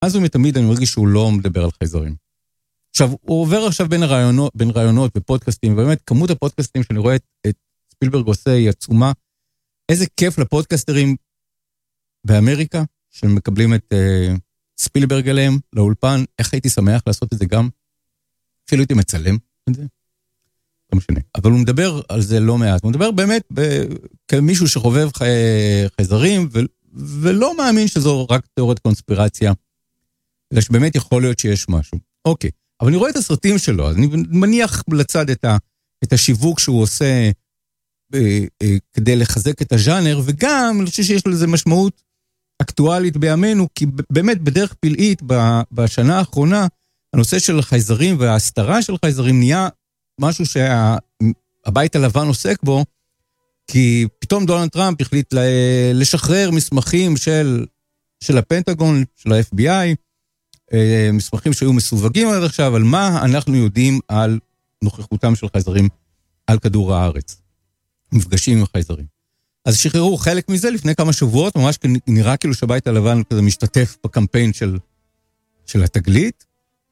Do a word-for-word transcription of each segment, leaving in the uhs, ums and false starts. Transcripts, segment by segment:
אז ומתמיד אני מרגיש שהוא לא מדבר על חייזרים. עכשיו, הוא עובר עכשיו בין הרעיונות, בין רעיונות ופודקאסטים, ובאמת כמות הפודקאסטים שאני רואה את, את ספילברג עושה היא עצומה. איזה כיף לפודקאסטרים באמריקה, שמקבלים את uh, ספילברג אליהם, לאולפן, איך הייתי שמח לעשות את זה גם? אפילו הייתי מצלם את זה. לא משנה. אבל הוא מדבר על זה לא מעט. הוא מדבר באמת ב- כמישהו שחובב חי... חייזרים, ו... ולא מאמין שזו רק תיאוריית קונספירציה, אלא שבאמת יכול להיות שיש משהו. אוקיי. אבל אני רואה את הסרטים שלו, אז אני מניח לצד את, ה... את השיווק שהוא עושה אה, אה, כדי לחזק את הז'אנר, וגם אני חושב שיש לזה משמעות אקטואלית בימינו, כי באמת בדרך פלאית בשנה האחרונה, הנושא של חייזרים וההסתרה של חייזרים נהיה משהו שהבית הלבן עוסק בו, כי פתאום דונלד טראמפ החליט לשחרר מסמכים של, של הפנטגון, של ה-אף בי איי, מסמכים שהיו מסווגים עד עכשיו, על מה אנחנו יודעים על נוכחותם של חייזרים על כדור הארץ. מפגשים עם חייזרים. אז שחררו חלק מזה לפני כמה שבועות, ממש נראה כאילו שהבית הלבן כזה משתתף בקמפיין של, של התגלית,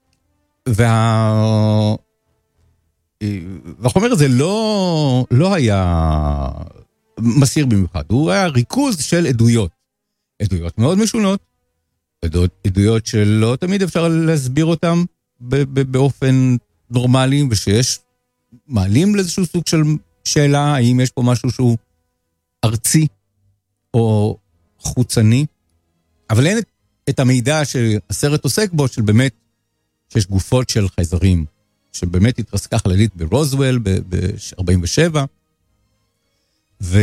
וה... והחומר הזה לא, לא היה מסיר במיוחד, הוא היה ריכוז של עדויות, עדויות מאוד משונות, עדויות, עדויות שלא תמיד אפשר להסביר אותן באופן נורמלי, ושיש מעלים לאיזשהו סוג של שאלה, האם יש פה משהו שהוא ארצי או חוצני, אבל אין את, את המידע שהסרט עוסק בו, של באמת שיש גופות של חייזרים, שבאמת התרסקה חללית ברוזוול ב-ארבעים ושבע, וזה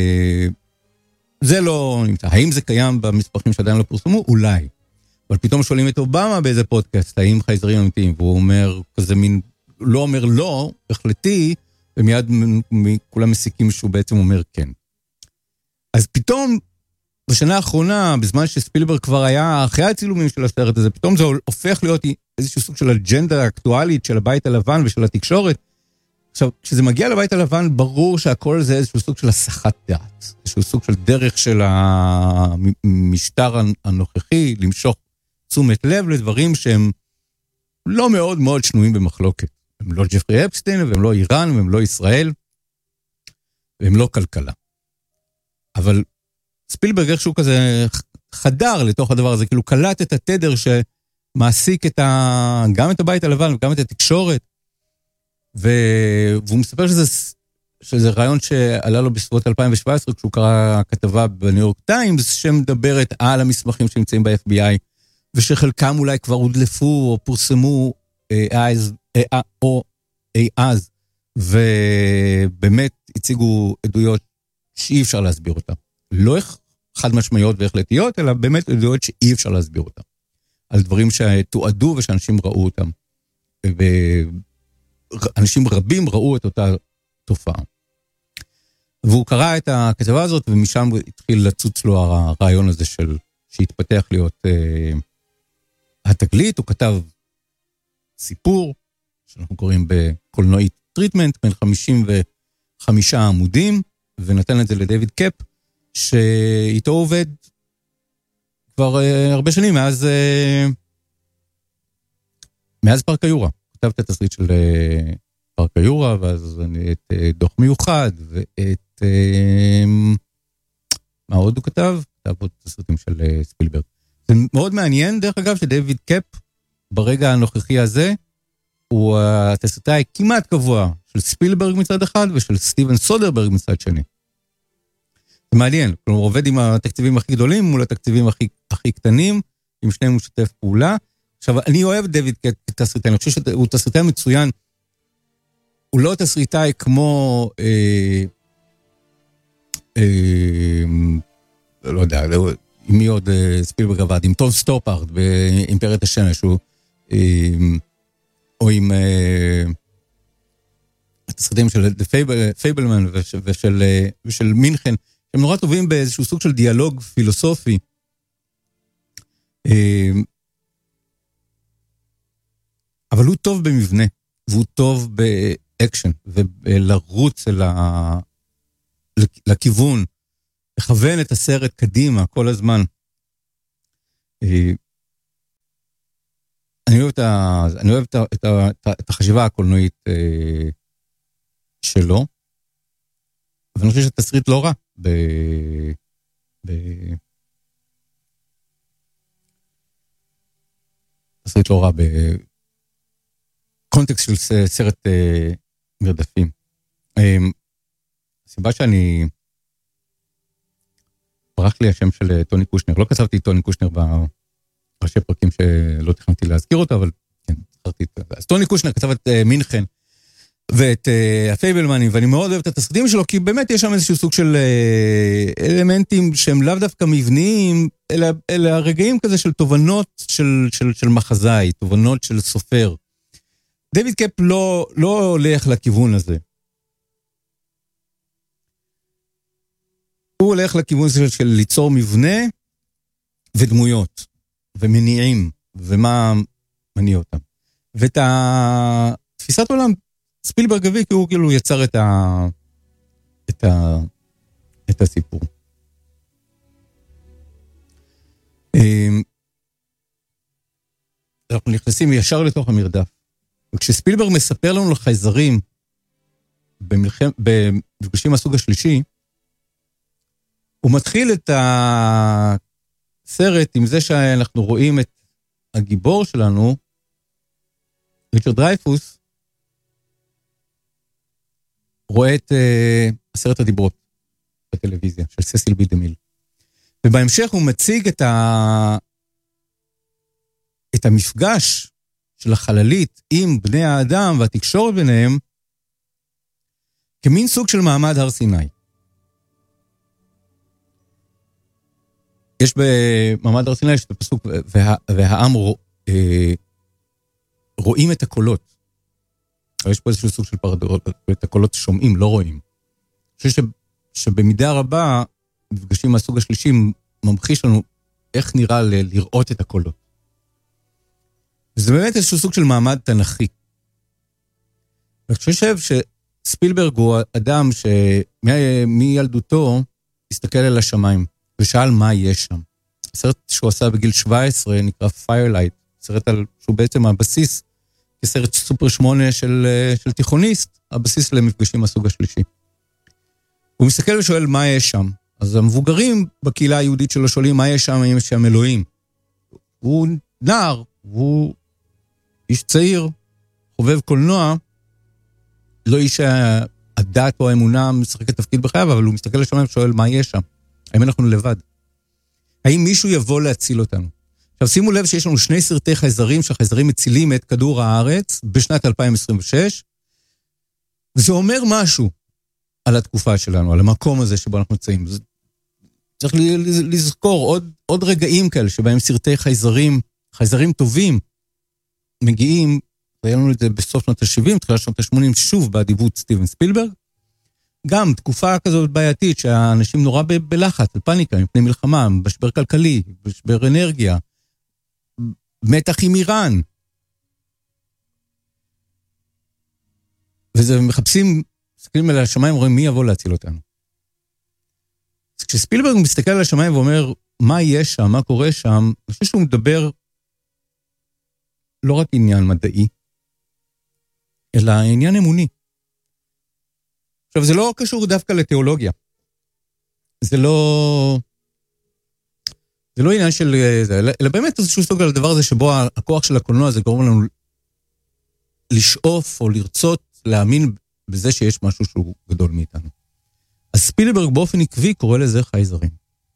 לא נמצא. האם זה קיים במספרים שעדיין לא פורסמו? אולי. אבל פתאום שואלים את אובמה באיזה פודקאסט, האם חייזרים אמיתיים, והוא אומר, כזה מין, לא אומר לא, החלטי, ומיד כולם מסיקים שהוא בעצם אומר כן. אז פתאום, בשנה האחרונה, בזמן שספילברג כבר היה אחרי הצילומים של הסרט הזה, פתאום זה הופך להיות איזשהו סוג של אג'נדה אקטואלית של הבית הלבן ושל התקשורת. עכשיו, כשזה מגיע לבית הלבן, ברור שהכל זה איזשהו סוג של הסחת דעת, איזשהו סוג של דרך של המשטר הנוכחי, למשוך תשומת לב לדברים שהם לא מאוד מאוד שנויים במחלוקת. הם לא ג'פרי אפסטיין, והם לא איראן, והם לא ישראל, והם לא כלכלה. אבל ספילברג איכשהו כזה חדר לתוך הדבר הזה, כאילו קלט את התדר שמעסיק את ה... גם את הבית הלבן וגם את התקשורת, ו... והוא מספר שזה, שזה רעיון שעלה לו בסביבות אלפיים שבע עשרה, כשהוא קרא כתבה בניו יורק טיימס, שמדברת על המסמכים שנמצאים ב-אף בי איי, ושחלקם אולי כבר הודלפו או פורסמו אז, או אי אז, ובאמת הציגו עדויות שאי אפשר להסביר אותם. לא חד משמעיות והחלטיות, אלא באמת עדויות שאי אפשר להסביר אותם. על דברים שתועדו ושאנשים ראו אותם. ואנשים רבים ראו את אותה תופעה. והוא קרא את הכתבה הזאת, ומשם התחיל לצוץ לו הרעיון הזה של, שהתפתח להיות אה, התגלית. הוא כתב סיפור, שאנחנו קוראים בקולנועית טריטמנט, בין חמישים וחמישה עמודים, ונתן את זה לדייוויד קאפ, שאיתו עובד כבר uh, הרבה שנים, מאז, uh, מאז פארק היורה. כתב את התסריט של uh, פארק היורה, ואז אני, את uh, דוח מיוחד, ואת... Uh, מה עוד הוא כתב? כתב עוד תסריטים של uh, ספילברג. זה מאוד מעניין, דרך אגב, שדייוויד קאפ, ברגע הנוכחי הזה, הוא התסריטאי כמעט קבוע של ספילברג מצד אחד, ושל סטיבן סודרברג מצד שני. זה מעניין, כלומר, הוא עובד עם התקציבים הכי גדולים, מול התקציבים הכי, הכי קטנים, עם שניהם הוא שותף פעולה. עכשיו, אני אוהב דייוויד כתסריטאי, אני חושב שהוא תסריטאי מצוין, הוא לא תסריטאי כמו, אה, אה, לא יודע, עם מי עוד אה, ספילברג עבד, עם טום סטופארד באימפריית השמש, הוא, אה, או עם אה, התסריטים של פייבל, פייבלמן ושל, ושל, ושל מינכן, הם נורא טובים באיזשהו סוג של דיאלוג פילוסופי. אבל הוא טוב במבנה, והוא טוב באקשן, ולרוץ לכיוון, לכוון את הסרט קדימה כל הזמן. אני אוהב את, ה, אני אוהב את, ה, את, ה, את החשיבה הקולנועית אה, שלו, אבל אני חושב שהתסריט לא רע ב... ב... תסריט לא רע בקונטקסט של סרט אה, מרדפים. אה, הסיבה שאני... ברח לי השם של טוני קושנר, לא כתבתי טוני קושנר בראשי פרקים שלא תכנתי להזכיר אותו, אבל כן, זכרתי את זה. אז טוני קושנר כתב את uh, מינכן ואת uh, הפייבלמנים, ואני מאוד אוהב את התסריטים שלו, כי באמת יש שם איזשהו סוג של uh, אלמנטים שהם לאו דווקא מבניים, אלא, אלא רגעים כזה של תובנות של, של, של מחזאי, תובנות של סופר. דיוויד קאפ לא, לא הולך לכיוון הזה. הוא הולך לכיוון של, של ליצור מבנה ודמויות, ומניעים, ומה מניע אותם. ואת התפיסת עולם, ספילברג הביא, כי הוא כאילו יצר את, ה, את, ה, את הסיפור. אנחנו נכנסים ישר לתוך המרדף. וכשספילברג מספר לנו לחייזרים, במלחם, במפגשים מהסוג השלישי, הוא מתחיל את הסרט עם זה שאנחנו רואים את הגיבור שלנו, ריצ'רד דרייפוס, רואה את uh, עשרת הדיברות בטלוויזיה של ססיל בי דמיל. ובהמשך הוא מציג את, ה... את המפגש של החללית עם בני האדם והתקשורת ביניהם, כמין סוג של מעמד הר סיני. יש במעמד הר סיני, יש את הפסוק, וה, והעם רוא, אה, רואים את הקולות. יש פה איזשהו סוג של פרדוקס, את הקולות שומעים, לא רואים. אני חושב שבמידה רבה, מפגשים מהסוג השלישי, ממחיש לנו איך נראה ל- לראות את הקולות. וזה באמת איזשהו סוג של מעמד תנכי. אני חושב שספילברג הוא אדם שמילדותו הסתכל על השמיים, ושאל מה יש שם. סרט שהוא עשה בגיל שבע עשרה נקרא Firelight, סרט על, שהוא בעצם הבסיס, כסרט סופר שמונה של, של תיכוניסט, הבסיס למפגשים מהסוג השלישי. הוא מסתכל ושואל מה יש שם. אז המבוגרים בקהילה היהודית שלו שואלים מה יש שם, אם יש שם אלוהים. הוא נער, הוא איש צעיר, חובב קולנוע, לא איש הדת או האמונה משחק את תפקיד בחייו, אבל הוא מסתכל לשמיים ושואל מה יש שם. האם אנחנו לבד? האם מישהו יבוא להציל אותנו? עכשיו שימו לב שיש לנו שני סרטי חייזרים, שהחייזרים מצילים את כדור הארץ בשנת אלפיים עשרים ושש, וזה אומר משהו על התקופה שלנו, על המקום הזה שבו אנחנו נמצאים. צריך לזכור עוד, עוד רגעים כאלה, שבהם סרטי חייזרים, חייזרים טובים, מגיעים, והיה לנו את זה בסוף שנות ה-שבעים, תחילת שנות ה-שמונים, שוב באדיבות סטיבן ספילברג, גם תקופה כזאת בעייתית, שהאנשים נורא ב- בלחץ, בפניקה, מפני מלחמה, משבר כלכלי, משבר אנרגיה, מתח עם איראן. וזה מחפשים, מסתכלים על השמיים ורואים מי יבוא להציל אותנו. אז כשספילברג מסתכל על השמיים ואומר, מה יש שם, מה קורה שם, אני חושב שהוא מדבר לא רק עניין מדעי, אלא עניין אמוני. עכשיו, זה לא קשור דווקא לתיאולוגיה. זה לא... זה לא עניין של... זה, אלא באמת איזשהו סוג על הדבר הזה שבו הכוח של הקולנוע זה גורם לנו לשאוף או לרצות להאמין בזה שיש משהו שהוא גדול מאיתנו. אז ספילברג באופן עקבי קורא לזה חייזרים.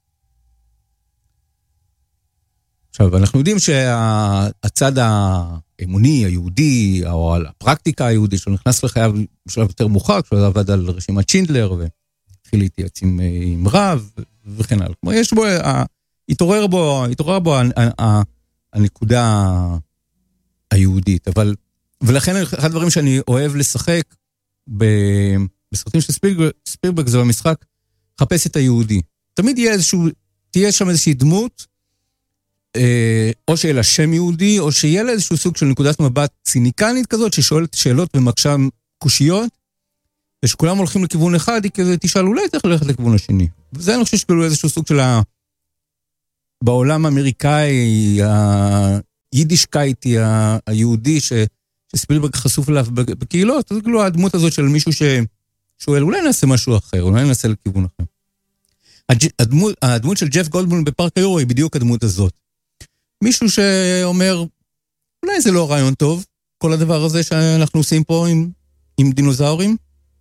עכשיו, אנחנו יודעים שהצד האמוני, היהודי, או הפרקטיקה היהודית, שהוא נכנס לחייו בשלב יותר מאוחר, כשהוא עבד על רשימת שינדלר, והתחיל להתייעץ עם, עם רב, וכן הלאה. כמו יש בו, התעורר בו, התעורר בו הנקודה היהודית, אבל, ולכן אחד הדברים שאני אוהב לשחק בסרטים של ספילברג, ספילברג זה במשחק, חפש את היהודי. תמיד יהיה איזשהו, תהיה שם איזושהי דמות, או שיהיה לה שם יהודי, או שיהיה לה איזשהו סוג של נקודת מבט ציניקנית כזאת, ששואלת שאלות ומקשה קושיות, ושכולם הולכים לכיוון אחד, היא כזה תשאל, אולי צריך ללכת לכיוון השני. וזה אני חושב שכאילו איזשהו סוג של ה... בעולם האמריקאי היידישקייטי היהודי ש, שספילברג חשוף אליו בקהילות, אז כאילו הדמות הזאת של מישהו ששואל, אולי נעשה משהו אחר, אולי נעשה לכיוון אחר. הדמות, הדמות של ג'ף גולדבלום בפארק היורו היא בדיוק הדמות הזאת. מישהו שאומר, אולי זה לא רעיון טוב, כל הדבר הזה שאנחנו עושים פה עם, עם דינוזאורים.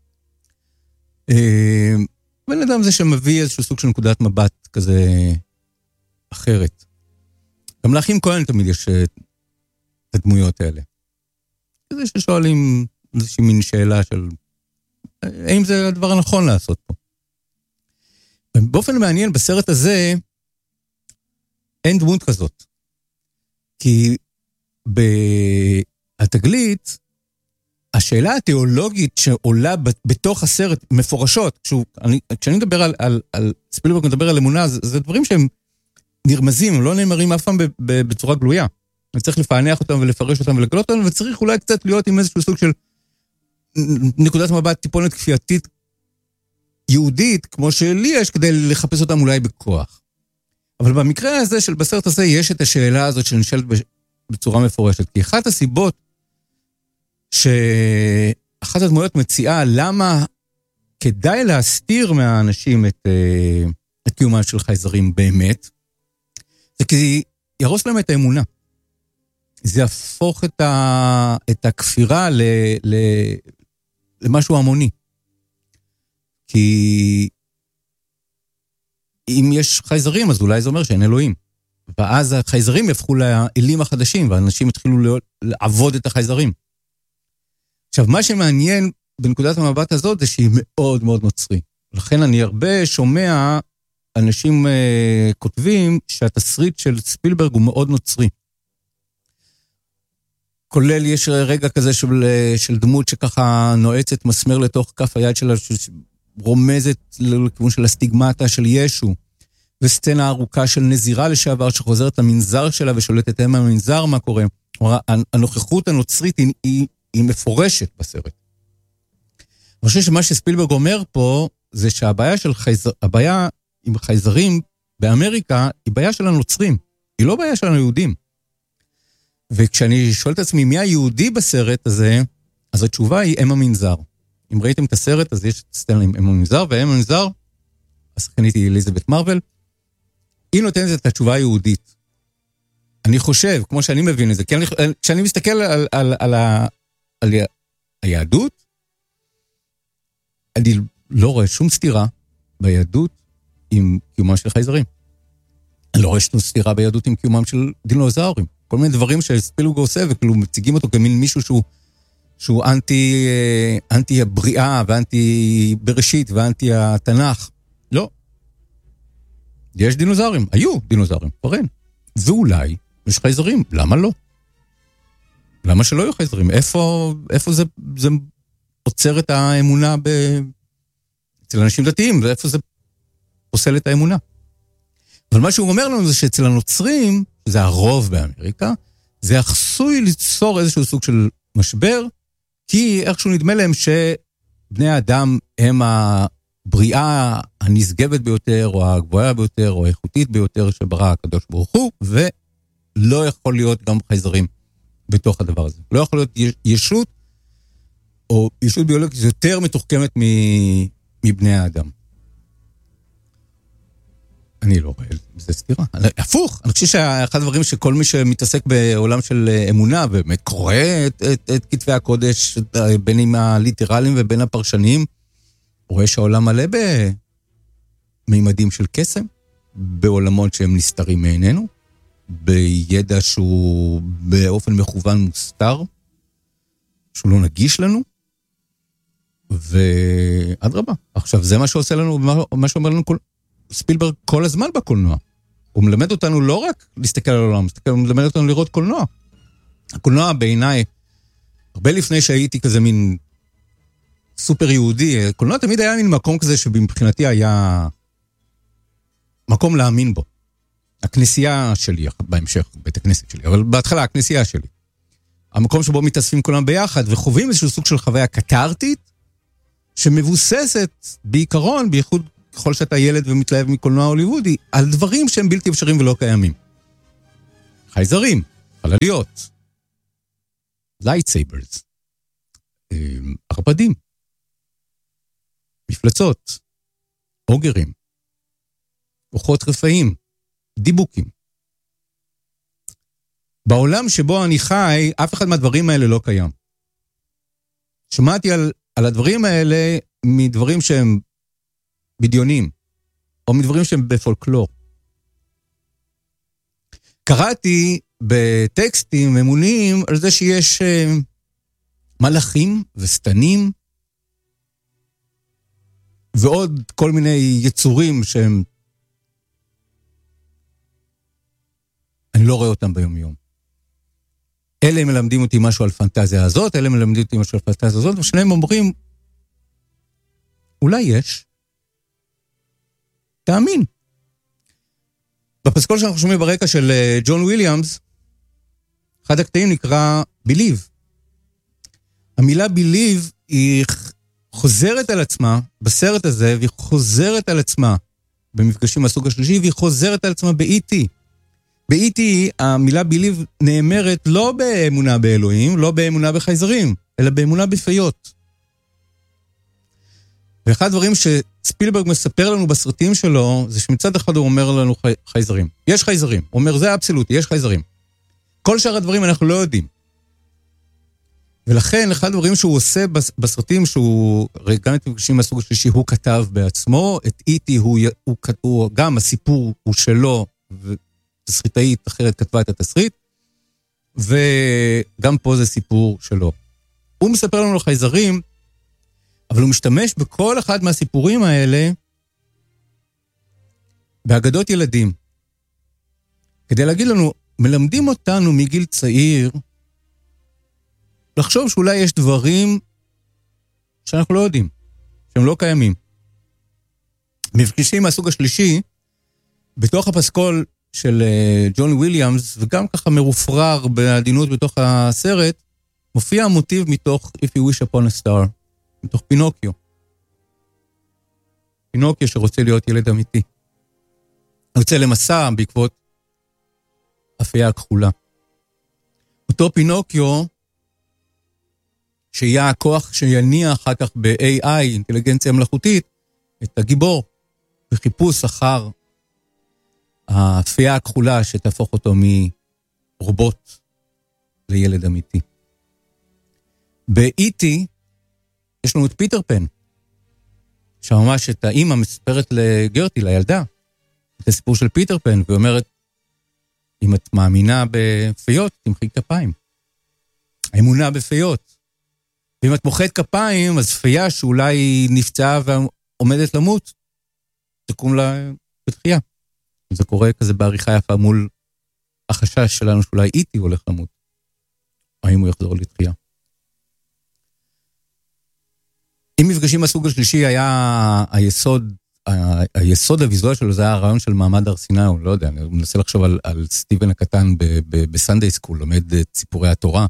בן אדם זה שמביא איזשהו סוג של נקודת מבט כזה אחרת. גם לאחים כהן תמיד יש את הדמויות האלה. כזה ששואלים איזושהי מין שאלה של, האם זה הדבר הנכון לעשות פה? באופן מעניין, בסרט הזה, אין דמות כזאת. כי בתגלית, השאלה התיאולוגית שעולה בתוך הסרט, מפורשות, כשהוא, אני, כשאני מדבר על, על, על ספילברג, מדבר על אמונה, זה, זה דברים שהם נרמזים, הם לא נאמרים אף פעם בצורה גלויה. אני צריך לפענח אותם ולפרש אותם ולגלות אותם, וצריך אולי קצת להיות עם איזשהו סוג של נקודת מבט טיפונת כפייתית יהודית, כמו שלי יש, כדי לחפש אותם אולי בכוח. אבל במקרה הזה של בסרט הזה, יש את השאלה הזאת שנשאלת בצורה מפורשת. כי אחת הסיבות שאחת הדמויות מציעה למה כדאי להסתיר מהאנשים את, את קיומם של חייזרים באמת, זה כי ירוס להם את האמונה. זה יהפוך את, ה, את הכפירה ל, ל, למשהו המוני. כי אם יש חייזרים, אז אולי זה אומר שאין אלוהים. ואז החייזרים יהפכו לאלים החדשים, ואנשים התחילו לעבוד את החייזרים. עכשיו, מה שמעניין בנקודת המבט הזאת, זה שהיא מאוד מאוד נוצרי. לכן אני הרבה שומע אנשים uh, כותבים שהתסריט של ספילברג הוא מאוד נוצרי. כולל יש רגע כזה של, של דמות שככה נועצת מסמר לתוך כף היד שלה, רומזת לכיוון של הסטיגמטה של ישו, וסצנה ארוכה של נזירה לשעבר שחוזרת למנזר שלה ושולטת הם המנזר מה קורה. הנוכחות הנוצרית היא, היא, היא מפורשת בסרט. אני חושב שמה שספילברג אומר פה, זה שהבעיה של חייזר, הבעיה עם חייזרים באמריקה, היא בעיה של הנוצרים, היא לא בעיה של היהודים. וכשאני שואל את עצמי מי היהודי בסרט הזה, אז התשובה היא אם המנזר. אם ראיתם את הסרט, אז יש סצנה עם אם המנזר, ואם המנזר, השחקנית היא אליזבת מרוויל, היא נותנת את התשובה היהודית. אני חושב, כמו שאני מבין את זה, כי אני, כשאני מסתכל על, על, על, ה, על היהדות, אני לא רואה שום סתירה ביהדות עם קיומם של חייזרים. אני לא רואה שום סתירה ביהדות עם קיומם של דינוזאורים. כל מיני דברים שספילברג עושה, וכאילו מציגים אותו כמין מישהו שהוא, שהוא אנטי, אנטי הבריאה, ואנטי בראשית, ואנטי התנ"ך. לא. יש דינוזאורים, היו דינוזאורים, פרן. ואולי יש חייזרים, למה לא? למה שלא יהיו חייזרים? איפה, איפה זה, זה עוצר את האמונה ב... אצל אנשים דתיים, ואיפה זה פוסל את האמונה? אבל מה שהוא אומר לנו זה שאצל הנוצרים, זה הרוב באמריקה, זה עשוי ליצור איזשהו סוג של משבר, כי איכשהו נדמה להם שבני האדם הם הבריאה הנשגבת ביותר, או הגבוהה ביותר, או האיכותית ביותר שברא הקדוש ברוך הוא, ולא יכול להיות גם חייזרים בתוך הדבר הזה. לא יכול להיות ישות, או ישות ביולוגית יותר מתוחכמת מבני האדם. אני לא רואה, זה סתירה. הפוך, אני חושב שאחד הדברים שכל מי שמתעסק בעולם של אמונה, באמת קורא את, את, את כתבי הקודש, בין עם הליטרלים ובין הפרשנים, רואה שהעולם מלא במימדים של קסם, בעולמות שהם נסתרים מעינינו, בידע שהוא באופן מכוון מוסתר, שהוא לא נגיש לנו, ועד רבה. עכשיו, זה מה שעושה לנו, מה שאומר לנו כל... ספילברג כל הזמן בקולנוע. הוא מלמד אותנו לא רק להסתכל על העולם, הוא מלמד אותנו לראות קולנוע. הקולנוע בעיניי, הרבה לפני שהייתי כזה מין סופר יהודי, קולנוע תמיד היה מין מקום כזה שבמבחינתי היה מקום להאמין בו. הכנסייה שלי, בהמשך, בית הכנסת שלי, אבל בהתחלה הכנסייה שלי. המקום שבו מתאספים כולם ביחד וחווים איזשהו סוג של חוויה קטרטית, שמבוססת בעיקרון, בייחוד ככל שאתה ילד ומתלהב מקולנוע הוליוודי, על דברים שהם בלתי אפשריים ולא קיימים. חייזרים, חלליות, lightsabers, ערפדים, מפלצות, אוגרים, כוחות רפאים, דיבוקים. בעולם שבו אני חי, אף אחד מהדברים האלה לא קיים. שמעתי על, על הדברים האלה מדברים שהם בדיונים, או מדברים שהם בפולקלור. קראתי בטקסטים אמוניים על זה שיש uh, מלאכים וסתנים, ועוד כל מיני יצורים שהם, אני לא רואה אותם ביום יום. אלה מלמדים אותי משהו על פנטזיה הזאת, אלה מלמדים אותי משהו על פנטזיה הזאת, ושניהם אומרים, אולי יש. תאמין. בפסקול שאנחנו שומעים ברקע של ג'ון וויליאמס, אחד הקטעים נקרא Believe. המילה Believe היא חוזרת על עצמה בסרט הזה, והיא חוזרת על עצמה במפגשים מהסוג השלישי, והיא חוזרת על עצמה ב-אי טי. ב-אי טי המילה Believe נאמרת לא באמונה באלוהים, לא באמונה בחייזרים, אלא באמונה בפיות. ואחד הדברים שספילברג מספר לנו בסרטים שלו, זה שמצד אחד הוא אומר לנו חייזרים. יש חייזרים. הוא אומר, זה אבסולוטי, יש חייזרים. כל שאר הדברים אנחנו לא יודעים. ולכן, אחד הדברים שהוא עושה בסרטים, שהוא גם את מפגשים מהסוג השלישי, הוא כתב בעצמו, את אי טי הוא, הוא, הוא, גם הסיפור הוא שלו, ותסריטאית אחרת כתבה את התסריט, וגם פה זה סיפור שלו. הוא מספר לנו חייזרים, אבל הוא משתמש בכל אחד מהסיפורים האלה באגדות ילדים. כדי להגיד לנו, מלמדים אותנו מגיל צעיר לחשוב שאולי יש דברים שאנחנו לא יודעים, שהם לא קיימים. מפגשים מהסוג השלישי, בתוך הפסקול של ג'ון וויליאמס, וגם ככה מרופרר בעדינות בתוך הסרט, מופיע המוטיב מתוך If You Wish Upon a Star. מתוך פינוקיו. פינוקיו שרוצה להיות ילד אמיתי. יוצא למסע בעקבות אפייה הכחולה. אותו פינוקיו, שיהיה הכוח שיניע אחר כך ב-איי איי, אינטליגנציה מלאכותית, את הגיבור, בחיפוש אחר האפייה הכחולה שתהפוך אותו מרובוט לילד אמיתי. ב-אי טי, יש לנו את פיטר פן, שממש את האמא מספרת לגרטי, לילדה, את הסיפור של פיטר פן, ואומרת, אם את מאמינה בפיות, תמחאי כפיים. האמונה בפיות. ואם את מוחאת כפיים, אז פיה שאולי נפצעה ועומדת למות, תקום לה בתחייה. זה קורה כזה בעריכה יפה מול החשש שלנו שאולי איתי הולך למות. האם הוא יחזור לתחייה. אם מפגשים מהסוג השלישי היה היסוד, היסוד הוויזואל שלו, זה היה הרעיון של מעמד הר סיני, לא יודע, אני מנסה לחשוב על, על סטיבן הקטן בסנדיי סקול, לומד את סיפורי התורה,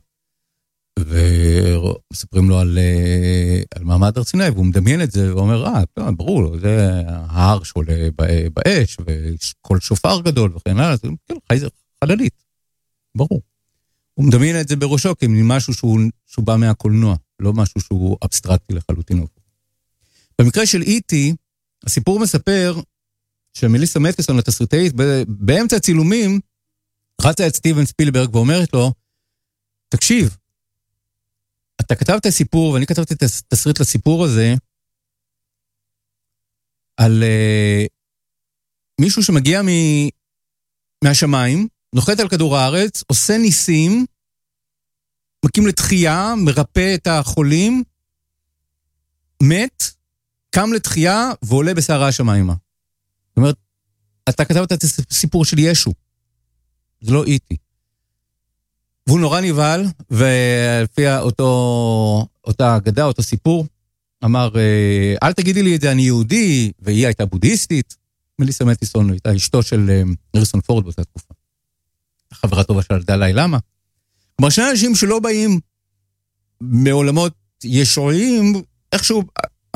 ומספרים לו על, על מעמד הר סיני, והוא מדמיין את זה, ואומר, אה, ברור, זה ההר שעולה באש, וכל שופר גדול, וכן הלאה, זה כן, חללית, ברור. הוא מדמיין את זה בראשו, כי משהו שהוא, שהוא בא מהקולנוע, לא משהו שהוא אבסטרקטי לחלוטין. במקרה של אי טי, הסיפור מספר שמליסה מת'יסון, התסריטאית, באמצע הצילומים, רצה את סטיבן ספילברג ואומרת לו, תקשיב, אתה כתבת סיפור, ואני כתבתי את התסריט לסיפור הזה, על uh, מישהו שמגיע מ... מהשמיים, נוחת על כדור הארץ, עושה ניסים, מקים לתחייה, מרפא את החולים, מת, קם לתחייה ועולה בסערה השמיימה. זאת אומרת, אתה כתבת את הסיפור של ישו. זה לא איתי. והוא נורא נבהל, ולפי אותו, אותה אגדה, אותו סיפור, אמר, אל תגידי לי את זה, אני יהודי, והיא הייתה בודהיסטית. מליסה מת'יסון הייתה אשתו של הריסון פורד באותה תקופה. חברה טובה של דלאי למה. כלומר, שני אנשים שלא באים מעולמות ישועיים, איכשהו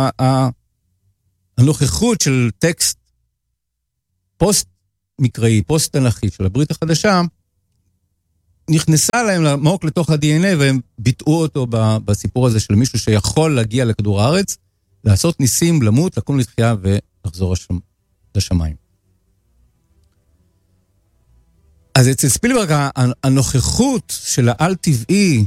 הנוכחות של טקסט פוסט מקראי, פוסט תנ"כי של הברית החדשה, נכנסה להם עמוק לתוך ה-די אן איי, והם ביטאו אותו בסיפור הזה של מישהו שיכול להגיע לכדור הארץ, לעשות ניסים, למות, לקום לתחייה ולחזור לשמיים. אז אצל ספילברג הנוכחות של העל-טבעי,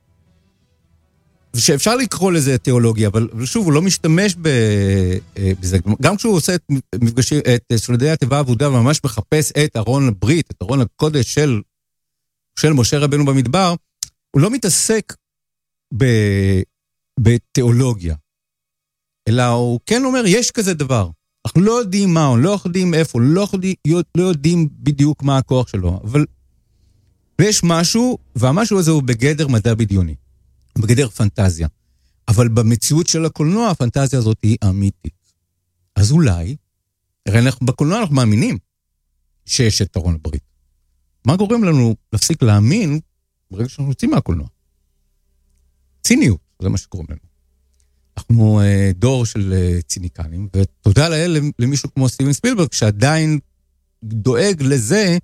שאפשר לקרוא לזה תיאולוגיה, אבל שוב, הוא לא משתמש בזה. גם כשהוא עושה את מפגשים, את שולדי התיבה העבודה, וממש מחפש את ארון הברית, את ארון הקודש של, של משה רבנו במדבר, הוא לא מתעסק ב, בתיאולוגיה. אלא הוא כן אומר, יש כזה דבר. אנחנו לא יודעים מה, לא יודעים איפה, לא יודעים, לא יודעים בדיוק מה הכוח שלו, אבל יש משהו, והמשהו הזה הוא בגדר מדע בדיוני. בגדר פנטזיה. אבל במציאות של הקולנוע, הפנטזיה הזאת היא אמיתית. אז אולי, הרי אנחנו, בקולנוע אנחנו מאמינים שיש את ארון הברית. מה גורם לנו להפסיק להאמין ברגע שאנחנו יוצאים מהקולנוע? ציניות, זה מה שקוראים לנו. אנחנו אה, דור של אה, ציניקנים, ותודה לאל למישהו כמו סטיבן ספילברג, שעדיין דואג לזה,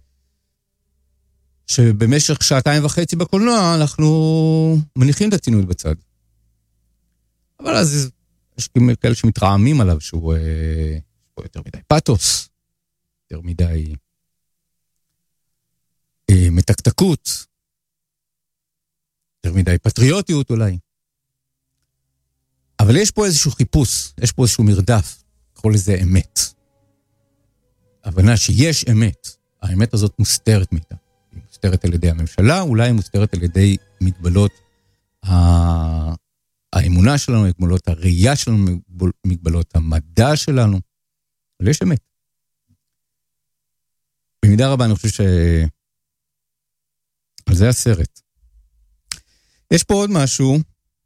שבמשך שעתיים וחצי בקולנוע אנחנו מניחים את הציניות בצד. אבל אז יש כאלה שמתרעמים עליו שהוא אה, יותר מדי פאטוס, יותר מדי אה, מתקתקות, יותר מדי פטריוטיות אולי. אבל יש פה איזשהו חיפוש, יש פה איזשהו מרדף, קורא לזה אמת. הבנה שיש אמת, האמת הזאת מוסתרת מאיתה. היא מוסתרת על ידי הממשלה, אולי היא מוסתרת על ידי מגבלות האמונה שלנו, מגבלות הראייה שלנו, מגבלות המדע שלנו, אבל יש אמת. במידה רבה אני חושב ש... על זה הסרט. יש פה עוד משהו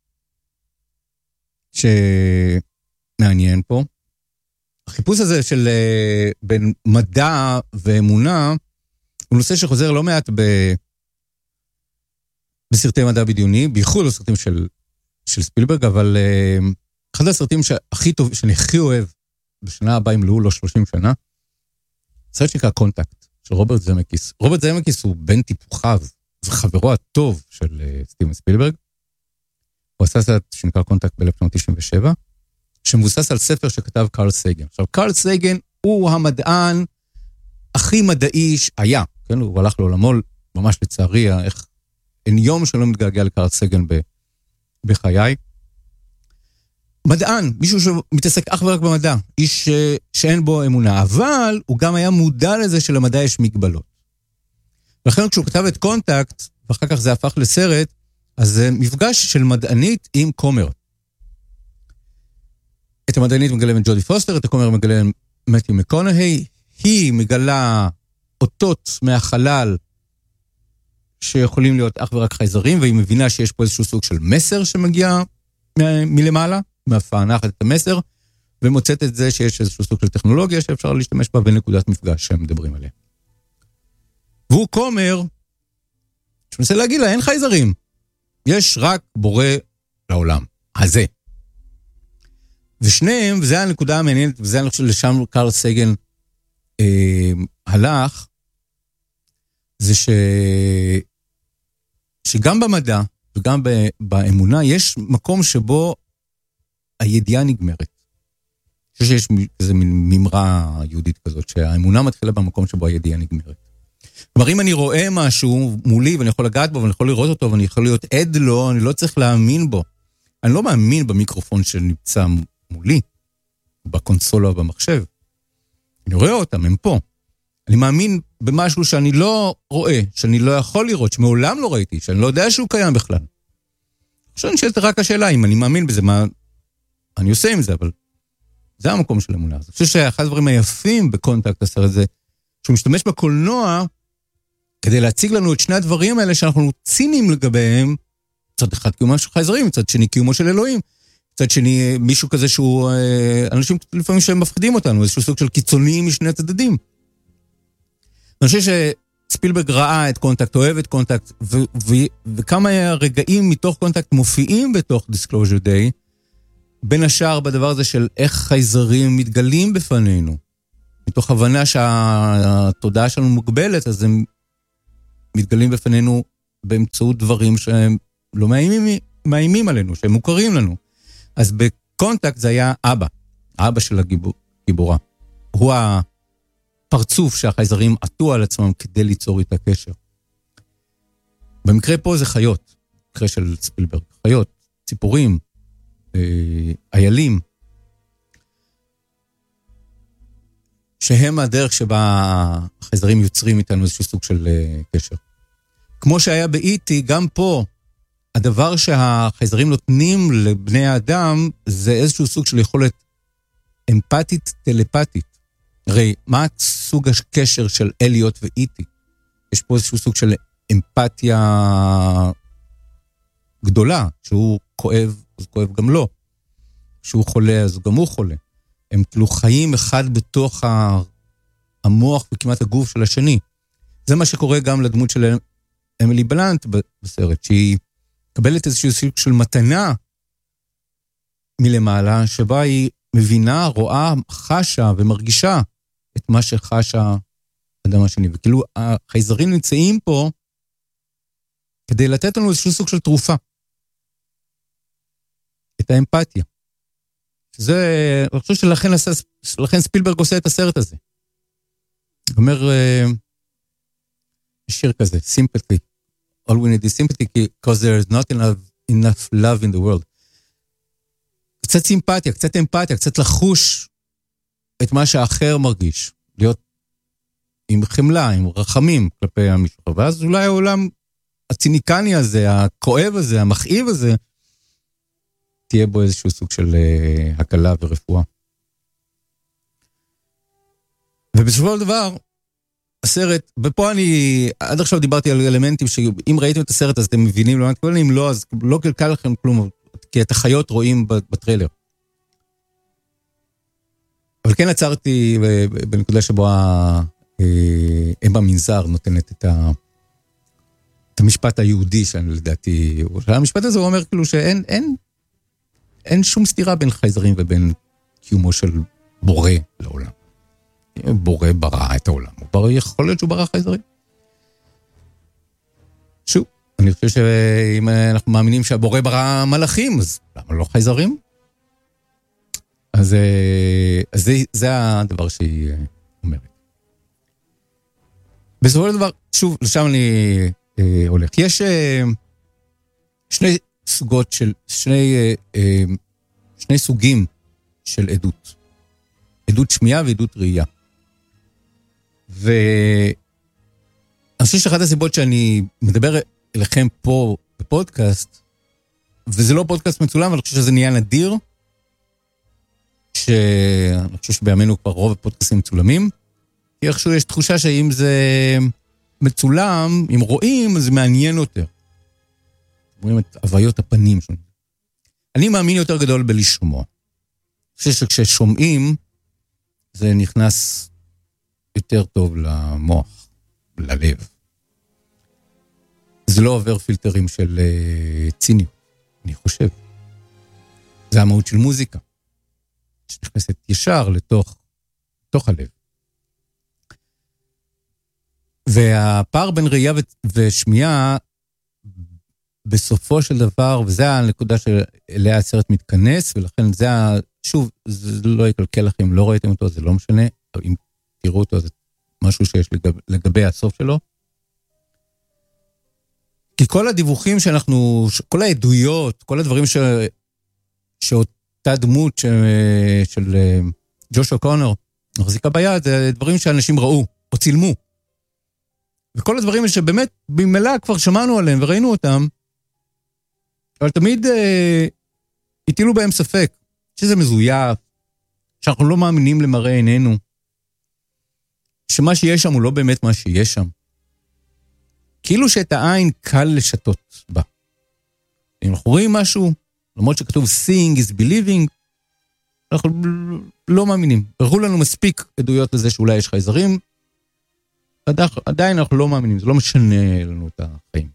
שמעניין פה. החיפוש הזה של בין מדע ואמונה, הוא נושא שחוזר לא מעט ב... בסרטי מדע בדיוני, בייחוד בסרטים של, של ספילברג, אבל uh, אחד הסרטים שהכי טוב, שאני הכי אוהב, בשנה הבאה ימלאו לו שלושים שנה, סרט שנקרא קונטקט, של רוברט זמקיס. רוברט זמקיס הוא בן טיפוחיו, זה חברו הטוב של uh, סטיבן ספילברג. הוא עשה סרט שנקרא קונטקט ב-אלף תשע מאות תשעים ושבע, שמבוסס על ספר שכתב קרל סייגן. עכשיו, קרל סייגן הוא המדען הכי מדעי שהיה, כן? הוא הלך לעולמו, ממש לצערי, איך אין יום שלא מתגעגע לקרל סייגן בחיי. מדען, מישהו שמתעסק אך ורק במדע, איש שאין בו אמונה, אבל הוא גם היה מודע לזה שלמדע יש מגבלות. ולכן כשהוא כתב את קונטקט, ואחר כך זה הפך לסרט, אז זה מפגש של מדענית עם כומר. את המדענית מגלה עם ג'ודי פוסטר, את הכומר מגלה עם מתיו מקונהי, היא מגלה אותות מהחלל שיכולים להיות אך ורק חייזרים, והיא מבינה שיש פה איזשהו סוג של מסר שמגיע מ- מלמעלה, מפענחת את המסר, ומוצאת את זה שיש איזשהו סוג של טכנולוגיה שאפשר להשתמש בה בנקודת מפגש שהם מדברים עליה. והוא כומר, שמנסה להגיד לה, אין חייזרים, יש רק בורא לעולם, הזה. ושניהם, וזה הנקודה המעניינת, וזה אני חושב לשם קרל סייגן אה, הלך, זה ש... שגם במדע וגם באמונה יש מקום שבו הידיעה נגמרת. אני חושב שיש איזו ממרה יהודית כזאת, שהאמונה מתחילה במקום שבו הידיעה נגמרת. כלומר, אם אני רואה משהו מולי ואני יכול לגעת בו ואני יכול לראות אותו ואני יכול להיות עד לו, אני לא צריך להאמין בו. אני לא מאמין במיקרופון שנמצא מולי, בקונסולה או במחשב. אני רואה אותם, הם פה. אני מאמין במשהו שאני לא רואה, שאני לא יכול לראות, שמעולם לא ראיתי, שאני לא יודע שהוא קיים בכלל. עכשיו אני שואלת רק השאלה, אם אני מאמין בזה, מה אני עושה עם זה, אבל זה המקום של אמונה. אני חושב שאחד הדברים היפים בקונטקט הסרט הזה, שהוא משתמש בקולנוע, כדי להציג לנו את שני הדברים האלה שאנחנו ציניים לגביהם, צד אחד קיומו של חייזרים, צד שני קיומו של אלוהים, צד שני מישהו כזה שהוא, אנשים לפעמים שהם מפחידים אותנו, איזשהו סוג של קיצוניים משני הצדדים. אני חושב שספילברג ראה את קונטקט, אוהב את קונטקט, ו- ו- וכמה רגעים מתוך קונטקט מופיעים בתוך Disclosure Day, בין השאר בדבר הזה של איך חייזרים מתגלים בפנינו, מתוך הבנה שהתודעה שלנו מוגבלת, אז הם מתגלים בפנינו באמצעות דברים שהם לא מאיימים, מאיימים עלינו, שהם מוכרים לנו. אז בקונטקט זה היה אבא, האבא של הגיבורה. הוא הפרצוף שהחייזרים עטו על עצמם כדי ליצור איתה קשר. במקרה פה זה חיות, במקרה של ספילברג, חיות, ציפורים, אה, איילים, שהם הדרך שבה החייזרים יוצרים איתנו איזשהו סוג של אה, קשר. כמו שהיה באיטי, גם פה, הדבר שהחייזרים נותנים לבני האדם, זה איזשהו סוג של יכולת אמפתית, טלפתית. הרי, מה סוג הקשר של אליוט ואיטי? יש פה איזשהו סוג של אמפתיה גדולה, שהוא כואב, אז כואב גם לא. שהוא חולה, אז גם הוא חולה. הם כאילו חיים אחד בתוך המוח וכמעט הגוף של השני. זה מה שקורה גם לדמות של אמילי בלנט בסרט, שהיא מקבלת איזשהו סוג של מתנה מלמעלה, שבה היא מבינה, רואה, חשה ומרגישה את מה שחשה האדם השני. וכאילו החייזרים נמצאים פה כדי לתת לנו איזשהו סוג של תרופה. את האמפתיה. זה, אני חושב שלכן לכן ספילברג עושה את הסרט הזה. הוא אומר, יש שיר כזה, sympathy. All we need is sympathy, because there is not enough, enough love in the world. קצת סימפתיה, קצת אמפתיה, קצת לחוש את מה שהאחר מרגיש. להיות עם חמלה, עם רחמים כלפי המישהו. ואז אולי העולם הציניקני הזה, הכואב הזה, המכאיב הזה, תהיה בו איזשהו סוג של uh, הקלה ורפואה. ובסופו של דבר, הסרט, ופה אני, עד עכשיו דיברתי על אלמנטים שאם ראיתם את הסרט אז אתם מבינים, לא, אם לא, אז לא קלקל לכם כלום, כי את החיות רואים בטריילר. אבל כן עצרתי בנקודה שבו אמא מנזר נותנת את ה... את המשפט היהודי שאני לדעתי, המשפט הזה הוא אומר כאילו שאין, אין, אין שום סתירה בין חייזרים ובין קיומו של בורא לעולם. בורא ברא את העולם. הוא ברא, יכול להיות שהוא ברא חייזרים. שוב, אני חושב שאם אנחנו מאמינים שהבורא ברא מלאכים, אז למה לא חייזרים? אז, אז זה, זה הדבר שהיא אומרת. בסופו של דבר, שוב, לשם אני אה, הולך. יש אה, שני סוגות של, שני, אה, שני סוגים של עדות. עדות שמיעה ועדות ראייה. ואני חושב שאחת הסיבות שאני מדבר אליכם פה בפודקאסט, וזה לא פודקאסט מצולם, אבל אני חושב שזה נהיה נדיר, שאני חושב שבימינו כבר רוב הפודקאסטים מצולמים, כי איכשהו יש תחושה שאם זה מצולם, אם רואים, זה מעניין יותר. רואים את הוויות הפנים שלנו. אני מאמין יותר גדול בלשמוע. אני חושב שכששומעים, זה נכנס יותר טוב למוח, ללב. זה לא עובר פילטרים של uh, ציניות, אני חושב. זה המהות של מוזיקה, שנכנסת ישר לתוך, לתוך הלב. והפער בין ראייה ושמיעה, בסופו של דבר, וזה הנקודה שאליה הסרט מתכנס, ולכן זה, שוב, זה לא יקלקל לכם, לא ראיתם אותו, זה לא משנה, אם תראו אותו, זה משהו שיש לגב, לגבי הסוף שלו. כי כל הדיווחים שאנחנו, כל העדויות, כל הדברים ש, שאותה דמות ש, של ג'ושוע קונור מחזיקה ביד, זה דברים שאנשים ראו, או צילמו. וכל הדברים שבאמת במילא כבר שמענו עליהם וראינו אותם, אבל תמיד אה, הטילו בהם ספק, שזה מזויף, שאנחנו לא מאמינים למראה עינינו, שמה שיש שם הוא לא באמת מה שיש שם. כאילו שאת העין קל לשתות בה. אם אנחנו רואים משהו, למרות שכתוב seeing is believing, אנחנו לא מאמינים. הראו לנו מספיק עדויות לזה שאולי יש חייזרים, עדיין אנחנו לא מאמינים, זה לא משנה לנו את החיים.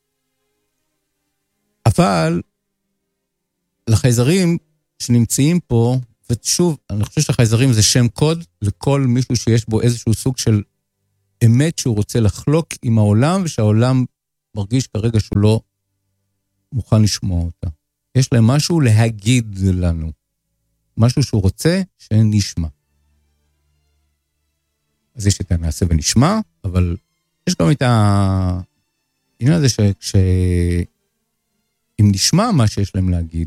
אבל לחייזרים שנמצאים פה, ושוב, אני חושב שהחייזרים זה שם קוד לכל מישהו שיש בו איזשהו סוג של אמת שהוא רוצה לחלוק עם העולם, ושהעולם מרגיש כרגע שהוא לא מוכן לשמוע אותה. יש להם משהו להגיד לנו. משהו שהוא רוצה שנשמע. אז יש את הנעשה ונשמע, אבל יש גם את העניין הזה שכש... אם נשמע מה שיש להם להגיד,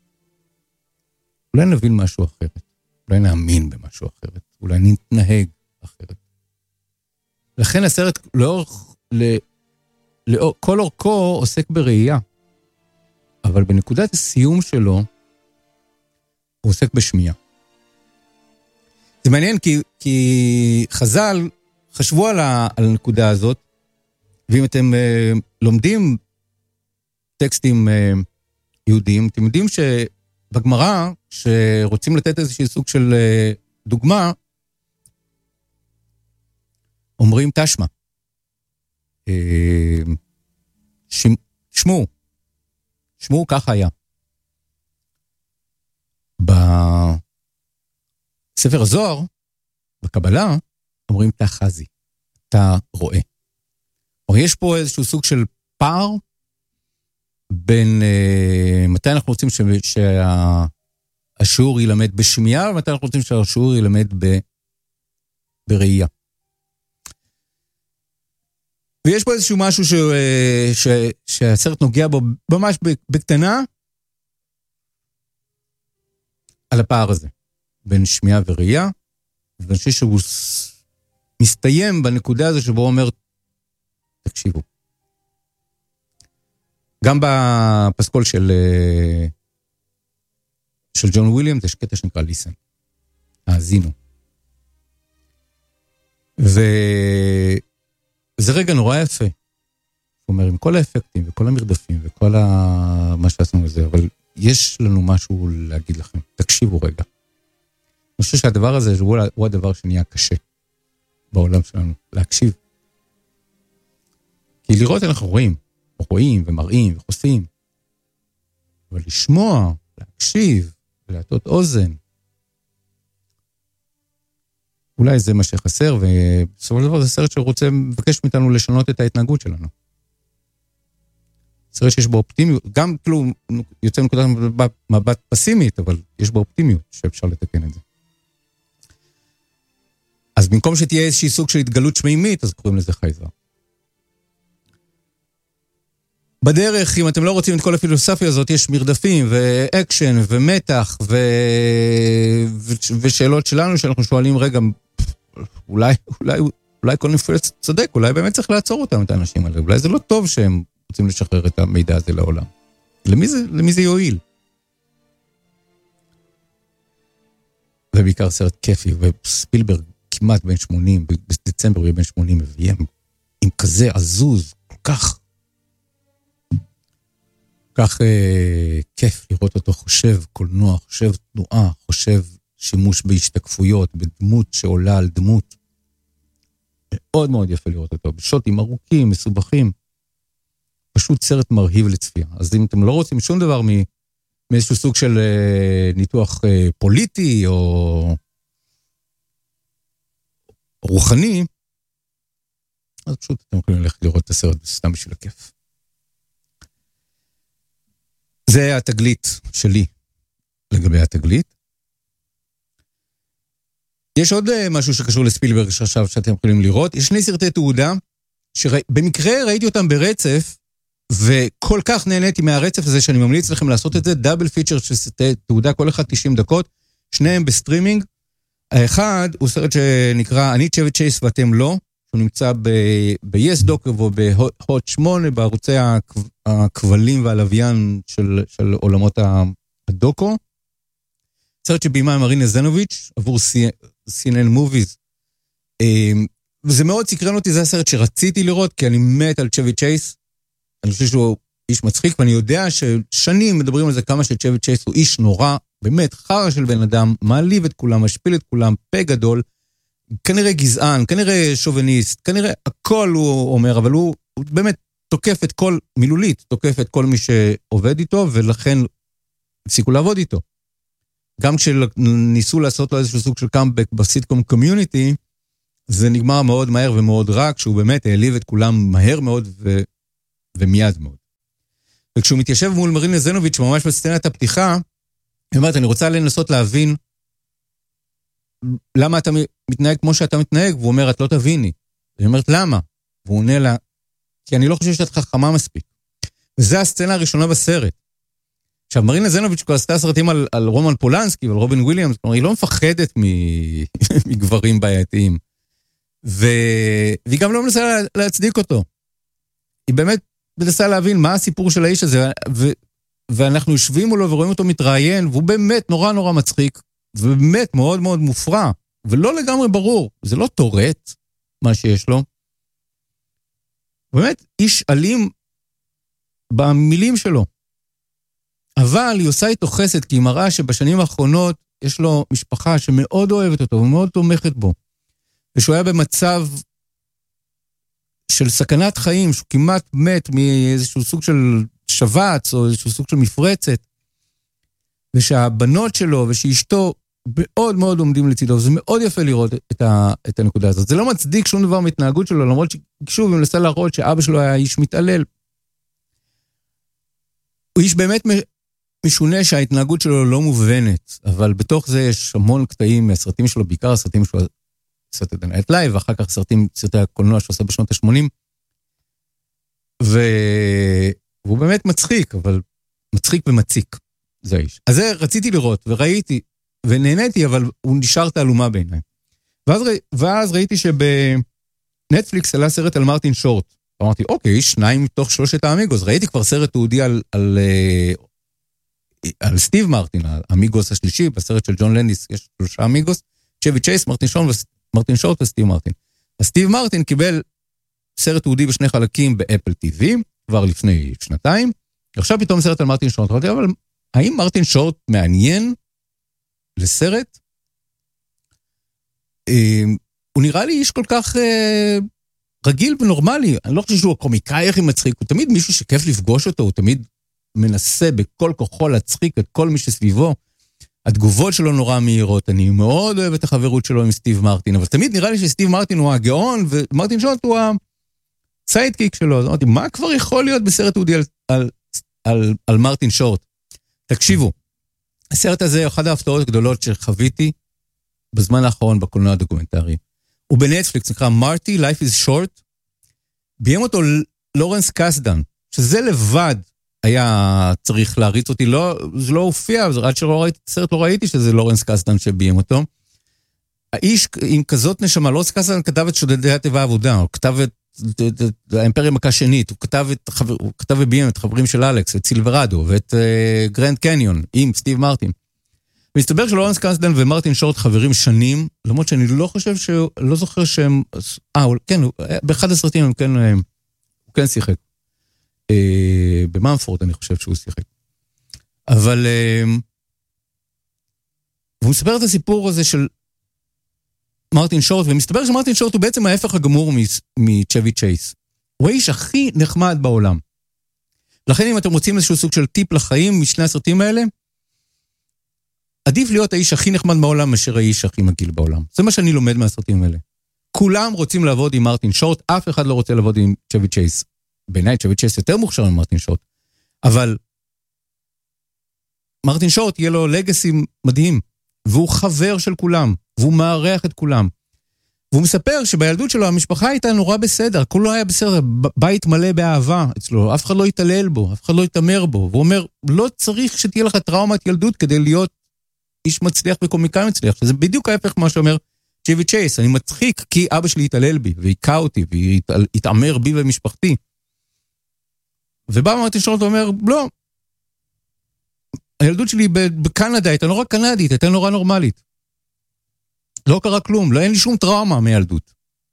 אולי נבין משהו אחרת. אולי נאמין במשהו אחרת. אולי נתנהג אחרת. לכן הסרט לאורך, לאור, כל אורכו עוסק בראייה. אבל בנקודת הסיום שלו, הוא עוסק בשמיעה. זה מעניין כי, כי חז"ל חשבו על, ה, על הנקודה הזאת, ואם אתם אה, לומדים טקסטים אה, יהודיים, אתם יודעים שבגמרא, שרוצים לתת איזושהי סוג של אה, דוגמה, אומרים תשמע. אה, ש, שמו, שמו ככה היה. בספר הזוהר, בקבלה, אומרים תחזי, אתה רואה. או יש פה איזשהו סוג של פער, בין אה, מתי אנחנו רוצים ש, שהשיעור ילמד בשמיעה, ומתי אנחנו רוצים שהשיעור ילמד ב, בראייה. ויש פה איזשהו משהו ש, ש, שהסרט נוגע בו ממש בקטנה, על הפער הזה, בין שמיעה וראייה, ואני חושב שהוא מסתיים בנקודה הזו שבו הוא אומר, תקשיבו. גם בפסקול של, של ג'ון וויליאמס, יש קטע שנקרא ליסן. האזינו. וזה רגע נורא יפה. הוא אומר, עם כל האפקטים וכל המרדפים וכל ה... מה שעשינו לזה, אבל יש לנו משהו להגיד לכם. תקשיבו רגע. אני חושב שהדבר הזה הוא, הוא הדבר שנהיה קשה בעולם שלנו, להקשיב. כי לראות אנחנו רואים, רואים ומראים וחוסים. אבל לשמוע, להקשיב, ולהטות אוזן, אולי זה מה שחסר, ובסופו של דבר זה סרט שרוצה, מבקש מאיתנו לשנות את ההתנהגות שלנו. סרט שיש בו אופטימיות, גם כאילו יוצא נקודת מבט, מבט פסימית, אבל יש בו אופטימיות שאפשר לתקן את זה. אז במקום שתהיה איזושהי סוג של התגלות שמימית, אז קוראים לזה חייזר. בדרך, אם אתם לא רוצים את כל הפילוסופיה הזאת, יש מרדפים ואקשן ומתח ו... ו... ושאלות שלנו שאנחנו שואלים, רגע, אולי, אולי, אולי כל נפלץ צודק, אולי באמת צריך לעצור אותם, את האנשים האלה, אולי זה לא טוב שהם רוצים לשחרר את המידע הזה לעולם. למי זה, למי זה יועיל? ובעיקר סרט כיפי, וספילברג כמעט בן שמונים, בדצמבר הוא יהיה בן שמונים, מביים עם כזה עזוז, כל כך, כך אה, כיף לראות אותו חושב קולנוע, חושב תנועה, חושב שימוש בהשתקפויות, בדמות שעולה על דמות. מאוד מאוד יפה לראות אותו, בשוטים ארוכים, מסובכים. פשוט סרט מרהיב לצפייה. אז אם אתם לא רוצים שום דבר מאיזשהו סוג של אה, ניתוח אה, פוליטי או רוחני, אז פשוט אתם יכולים ללכת לראות את הסרט סתם בשביל הכיף. זה התגלית שלי לגבי התגלית. יש עוד משהו שקשור לספילברג שעכשיו שאתם יכולים לראות. יש שני סרטי תעודה, שבמקרה ראיתי אותם ברצף, וכל כך נהניתי מהרצף הזה שאני ממליץ לכם לעשות את זה, דאבל פיצ'ר של סרטי תעודה, כל אחד תשעים דקות, שניהם בסטרימינג. האחד הוא סרט שנקרא אני צ'ווי צ'ייס ואתם לא, הוא נמצא ב-Yes Doc ובהוט שמונה, בערוצי הכבלים והלוויין של, של עולמות הדוקו. סרט שבימה מרינה זנוביץ' עבור סי אן אן Movies. וזה מאוד סקרן אותי, זה הסרט שרציתי לראות, כי אני מת על צ'ווי צ'ייס. אני חושב שהוא איש מצחיק, ואני יודע ששנים מדברים על זה כמה שצ'ווי צ'ייס הוא איש נורא, באמת חרא של בן אדם, מעליב את כולם, משפיל את כולם, פה גדול, כנראה גזען, כנראה שוביניסט, כנראה הכל הוא אומר, אבל הוא, הוא באמת תוקף את כל, מילולית, תוקף את כל מי שעובד איתו, ולכן הפסיקו לעבוד איתו. גם כשניסו לעשות לו איזשהו סוג של קאמבק בסיטקום קומיוניטי, זה נגמר מאוד מהר ומאוד רע, כשהוא באמת העליב את כולם מהר מאוד, ו... ומיד מאוד. וכשהוא מתיישב מול מרינה זנוביץ' ממש בסצנת הפתיחה, היא אומרת, אני רוצה לנסות להבין למה אתה מתנהג כמו שאתה מתנהג, והוא אומר, את לא תביני. היא אומרת, למה? והוא עונה לה, כי אני לא חושב שאת חכמה מספיק. וזו הסצנה הראשונה בסרט. עכשיו, מרינה זנוביץ' כבר עשתה סרטים על, על רומן פולנסקי ועל רובין וויליאמס, כלומר, היא לא מפחדת מגברים בעייתיים. ו... והיא גם לא מנסה לה... להצדיק אותו. היא באמת מנסה להבין מה הסיפור של האיש הזה, ו... ואנחנו יושבים מולו ורואים אותו מתראיין, והוא באמת נורא נורא מצחיק, ובאמת מאוד מאוד מופרע, ולא לגמרי ברור. זה לא טורט, מה שיש לו. באמת, איש אלים במילים שלו. אבל היא עושה איתו חסד, כי היא מראה שבשנים האחרונות יש לו משפחה שמאוד אוהבת אותו, ומאוד תומכת בו. ושהוא היה במצב של סכנת חיים, שהוא כמעט מת מאיזשהו סוג של שבץ, או איזשהו סוג של מפרצת, ושהבנות שלו ושאשתו מאוד מאוד עומדים לצידו, וזה מאוד יפה לראות את, ה, את הנקודה הזאת. זה לא מצדיק שום דבר מהתנהגות שלו, למרות ששוב, אם נסה להראות שאבא שלו היה איש מתעלל. הוא איש באמת משונה שההתנהגות שלו לא מובנת, אבל בתוך זה יש המון קטעים מהסרטים שלו, בעיקר הסרטים שלו, סרטי דנייט לייב, ואחר כך סרטים, סרטי הקולנוע שעושה בשנות ה-שמונים, ו... והוא באמת מצחיק, אבל מצחיק ומציק, זה האיש. אז זה רציתי לראות, וראיתי, ונהניתי, אבל הוא נשאר תעלומה בעיניי. ואז, ואז ראיתי שבנטפליקס עלה סרט על מרטין שורט. אמרתי, אוקיי, שניים מתוך שלושת האמיגוס. ראיתי כבר סרט תיעודי על, על, על סטיב מרטין, האמיגוס השלישי, בסרט של ג'ון לנדיס יש שלושה אמיגוס, צ'בי צ'ייס, מרטין שורט, מרטין שורט וסטיב מרטין. אז סטיב מרטין קיבל סרט תיעודי בשני חלקים באפל טי וי, כבר לפני שנתיים, עכשיו פתאום סרט על מרטין שורט. אמרתי, אבל האם מרטין שורט מעניין לסרט? הוא נראה לי איש כל כך רגיל ונורמלי, אני לא חושב שהוא הקומיקאי הכי מצחיק, הוא תמיד מישהו שכיף לפגוש אותו, הוא תמיד מנסה בכל כוחו להצחיק את כל מי שסביבו, התגובות שלו נורא מהירות, אני מאוד אוהב את החברות שלו עם סטיב מרטין, אבל תמיד נראה לי שסטיב מרטין הוא הגאון, ומרטין שורט הוא הסיידקיק שלו, אז אמרתי, מה כבר יכול להיות בסרט תיעודי על, על, על, על מרטין שורט? תקשיבו, הסרט הזה, אחת ההפתעות הגדולות שחוויתי בזמן האחרון בקולנוע הדוקומנטרי. הוא בנטפליקס, נקרא מרטי, Life is Short, ביים אותו לורנס קסדן, שזה לבד היה צריך להריץ אותי, לא, זה לא הופיע, עד שלא ראיתי את הסרט, לא ראיתי שזה לורנס קסדן שביים אותו. האיש עם כזאת נשמה, לורנס קסדן כתב את שודדי התיבה העבודה, הוא כתב את האימפריה מכה שנית, הוא כתב את חבר, הוא כתב וביים את חברים של אלכס, את סילברדו, ואת uh, גרנד קניון, עם סטיב מרטין. ומסתבר שלורנס קסדן ומרטין שורט חברים שנים, למרות שאני לא חושב ש... לא זוכר שהם... אה, כן, באחד הסרטים הם כן, הוא כן שיחק. אה, במאנפורד אני חושב שהוא שיחק. אבל... אה, והוא מספר את הסיפור הזה של מרטין שורט, ומסתבר שמרטין שורט הוא בעצם ההפך הגמור מצ'בי צ'ייס. הוא האיש הכי נחמד בעולם. לכן אם אתם רוצים איזשהו סוג של טיפ לחיים משני הסרטים האלה, עדיף להיות האיש הכי נחמד בעולם מאשר האיש הכי מגעיל בעולם. זה מה שאני לומד מהסרטים האלה. כולם רוצים לעבוד עם מרטין שורט, אף אחד לא רוצה לעבוד עם צ'בי צ'ייס. בעיניי צ'בי צ'ייס יותר מוכשר ממרטין שורט. אבל מרטין שורט יהיה לו לגאסי מדהים, והוא חבר של כולם, והוא מערך את כולם. והוא מספר שבילדות שלו המשפחה הייתה נורא בסדר, הכל לא היה בסדר, בית מלא באהבה אצלו, אף אחד לא יתעלל בו, אף אחד לא יתאמר בו. והוא אומר, לא צריך שתהיה לך טראומת ילדות כדי להיות איש מצליח וקומיקאי מצליח, שזה בדיוק ההפך מה שאומר צ'בי צ'ייס, אני מצחיק כי אבא שלי יתעלל בי, ויקע אותי, ויתאמר בי ומשפחתי. ובא מרטין שורט ואומר, לא, הילדות שלי בקנדה הייתה נורא קנדית, הייתה נורא נורמלית. לא קרה כלום, לא אין לי שום טראומה מילדות.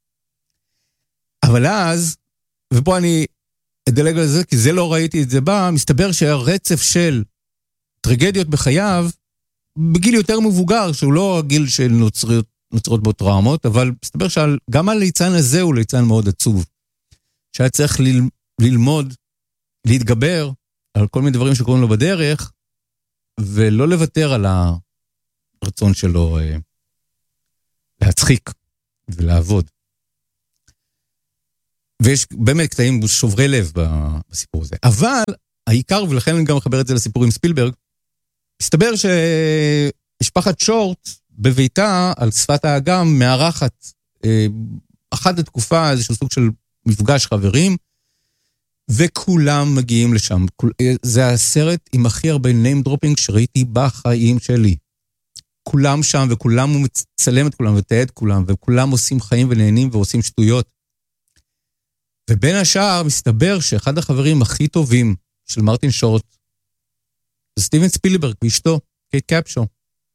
אבל אז, ופה אני אדלג על זה, כי זה לא ראיתי את זה בה, מסתבר שהיה רצף של טרגדיות בחייו, בגיל יותר מבוגר, שהוא לא הגיל של נוצרות, נוצרות בו טראומות, אבל מסתבר שגם הליצן הזה הוא ליצן מאוד עצוב. שהיה צריך ל, ללמוד, להתגבר על כל מיני דברים שקוראים לו בדרך, ולא לוותר על הרצון שלו אה, להצחיק ולעבוד. ויש באמת קטעים שוברי לב בסיפור הזה. אבל העיקר, ולכן אני גם מחבר את זה לסיפור עם ספילברג, מסתבר שמשפחת שורט בביתה על שפת האגם מארחת אחת התקופה, איזשהו סוג של מפגש חברים, וכולם מגיעים לשם. זה הסרט עם הכי הרבה name dropping שראיתי בחיים שלי. כולם שם, וכולם הוא מצלם את כולם, ותעד כולם, וכולם עושים חיים ונהנים ועושים שטויות. ובין השאר מסתבר שאחד החברים הכי טובים של מרטין שורט, זה סטיבן ספילברג ואשתו, קייט קפשו.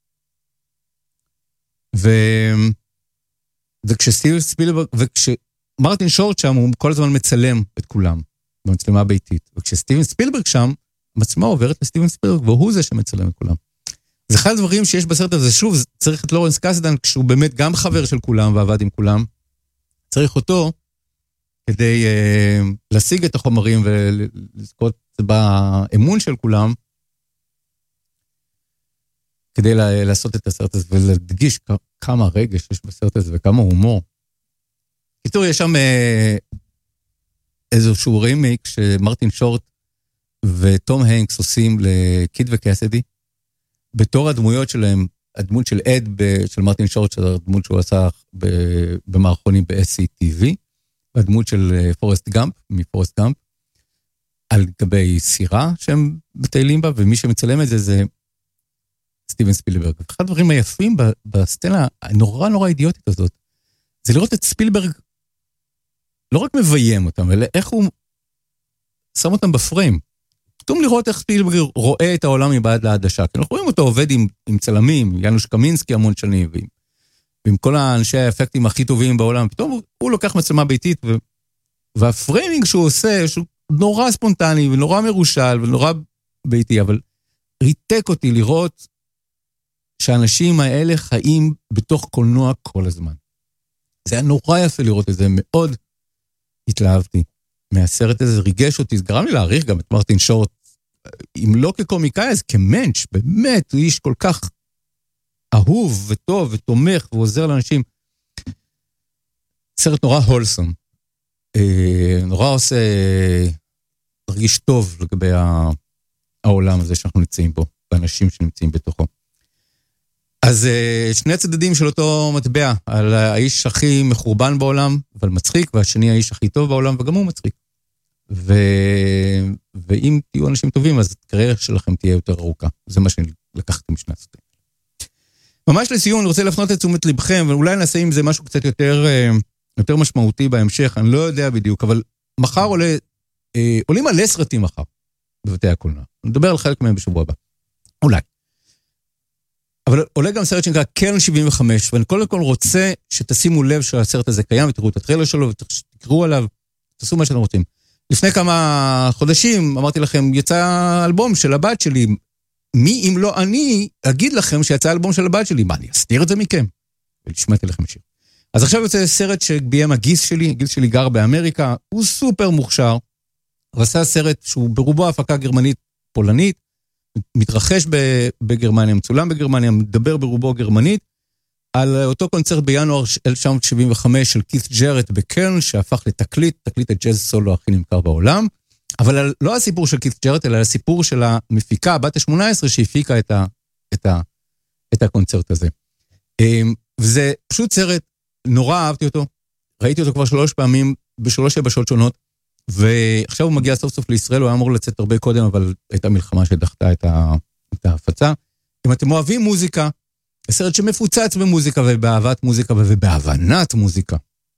ו... וכשסטיבן ספילברג, וכשמרטין שורט שם, הוא כל הזמן מצלם את כולם, במצלמה ביתית. וכשסטיבן ספילברג שם, המצלמה עוברת לסטיבן ספילברג, והוא זה שמצלם את כולם. זה אחד הדברים שיש בסרט הזה, שוב, צריך את לורנס קסדן, כשהוא באמת גם חבר של כולם, ועבד עם כולם, צריך אותו, כדי uh, להשיג את החומרים, ולזכות באמון של כולם, כדי לעשות את הסרט הזה, ולהדגיש כמה רגש יש בסרט הזה, וכמה הומור. קיצור, יש שם איזשהו רימייק, שמרטין שורט וטום הנקס עושים לקיד וקסדי, בתור הדמויות שלהם, הדמות של אד של מרטין שורט, שזה הדמות שהוא עשה במערכונים ב-אס סי טי וי, והדמות של פורסט גאמפ, מפורסט גאמפ, על גבי סירה שהם מטיילים בה, ומי שמצלם את זה זה סטיבן ספילברג. אחד הדברים היפים בסצנה הנורא נורא אידיוטית הזאת, זה לראות את ספילברג, לא רק מביים אותם, אלא איך הוא שם אותם בפריים. פתאום לראות איך ספילברג רואה את העולם מבעד לעדשה, כי אנחנו רואים אותו עובד עם, עם צלמים, יאנוש קמינסקי המון שנים, ועם, ועם כל האנשי האפקטים הכי טובים בעולם, פתאום הוא, הוא לוקח מצלמה ביתית, ו, והפריימינג שהוא עושה, שהוא נורא ספונטני, ונורא מרושל, ונורא ביתי, אבל ריתק אותי לראות שהאנשים האלה חיים בתוך קולנוע כל הזמן. זה היה נורא יפה לראות את זה, מאוד התלהבתי מהסרט הזה, זה ריגש אותי, זה גרם לי להעריך גם את מרטין שורט, אם לא כקומיקאי, אז כמנש, באמת, הוא איש כל כך אהוב וטוב ותומך ועוזר לאנשים. סרט נורא הולסום, נורא עושה, תרגיש טוב לגבי העולם הזה שאנחנו נמצאים בו, באנשים שנמצאים בתוכו. אז שני הצדדים של אותו מטבע, על האיש הכי מחורבן בעולם, אבל מצחיק, והשני האיש הכי טוב בעולם, וגם הוא מצחיק. ו... ואם תהיו אנשים טובים, אז הקריירה שלכם תהיה יותר ארוכה. זה מה שאני לקחתי משני הצדדים. ממש לסיום, אני רוצה להפנות את תשומת לבכם, ואולי נעשה עם זה משהו קצת יותר, יותר משמעותי בהמשך, אני לא יודע בדיוק, אבל מחר עולה, עולים מלא סרטים מחר, בבתי הקולנוע. נדבר על חלק מהם בשבוע הבא. אולי. אבל עולה גם סרט שנקרא קרן שבעים וחמש, ואני קודם כל רוצה שתשימו לב שהסרט הזה קיים, ותראו את הטריילר שלו, ותקראו עליו, תעשו מה שאתם רוצים. לפני כמה חודשים, אמרתי לכם, יצא אלבום של הבת שלי, מי אם לא אני אגיד לכם שיצא אלבום של הבת שלי, מה, אני אסתיר את זה מכם? ולשמעתי לכם שיר. אז עכשיו יוצא סרט שביים הגיס שלי, הגיס שלי גר באמריקה, הוא סופר מוכשר, הוא עשה סרט שהוא ברובו הפקה גרמנית פולנית, מתרחש בגרמניה, מצולם בגרמניה, מדבר ברובו גרמנית, על אותו קונצרט בינואר אלף תשע מאות שבעים וחמש של קית' ג'רט בקרן, שהפך לתקליט, תקליט הג'אז סולו הכי נמכר בעולם, אבל לא הסיפור של קית' ג'רט, אלא הסיפור של המפיקה, בת ה-שמונה עשרה, שהפיקה את, ה, את, ה, את הקונצרט הזה. וזה פשוט סרט, נורא אהבתי אותו, ראיתי אותו כבר שלוש פעמים, בשלוש יבשות שונות, ועכשיו הוא מגיע סוף סוף לישראל, הוא היה אמור לצאת הרבה קודם, אבל הייתה מלחמה שדחתה את, ה, את ההפצה. אם אתם אוהבים מוזיקה, סרט שמפוצץ במוזיקה ובאהבת מוזיקה ובהבנת מוזיקה.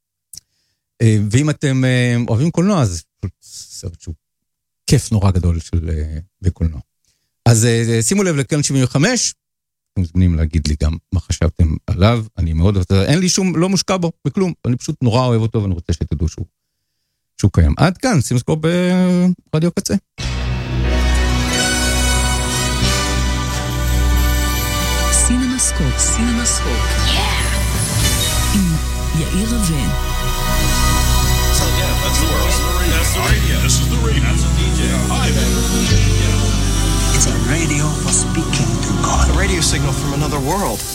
ואם אתם אוהבים קולנוע, אז סרט שהוא כיף נורא גדול של בקולנוע. אז שימו לב לקרן שבעים וחמש, אתם מוזמנים להגיד לי גם מה חשבתם עליו, אני מאוד אוהב, אין לי שום, לא מושקע בו, בכלום, אני פשוט נורא אוהב אותו, ואני רוצה שתדעו שהוא, שהוא קיים. עד כאן, סימסקופ ברדיו קצה. סינמסקופ, סינמסקופ. עם יאיר רווה. So yeah, that's the world. That's the radio. This is the radio. That's a D J. Hi, man. It's a radio for speaking to God. A radio signal from another world.